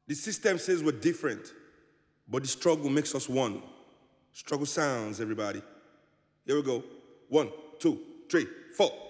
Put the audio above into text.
The system says we're different, but the struggle makes us one. Struggle sounds, everybody. Here we go. 1, 2, 3, 4.